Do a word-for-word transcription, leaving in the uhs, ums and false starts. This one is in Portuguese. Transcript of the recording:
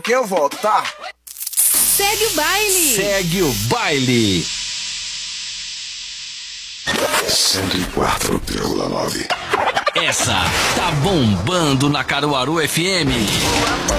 Que eu volto, tá? Segue o baile. Segue o baile. cento e quatro vírgula nove. Essa tá bombando na Caruaru F M.